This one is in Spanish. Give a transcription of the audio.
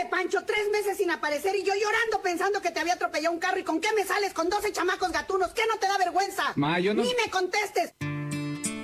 Órale, Pancho, 3 meses sin aparecer y yo llorando pensando que te había atropellado un carro. ¿Y con qué me sales con 12 chamacos gatunos? ¿Qué no te da vergüenza? Ma, yo no... Ni me contestes.